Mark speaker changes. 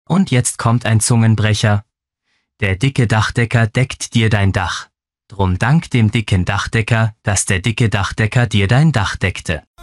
Speaker 1: Und jetzt kommt ein Zungenbrecher. Der dicke Dachdecker deckt dir dein Dach. Drum dank dem dicken Dachdecker, dass der dicke Dachdecker dir dein Dach deckte.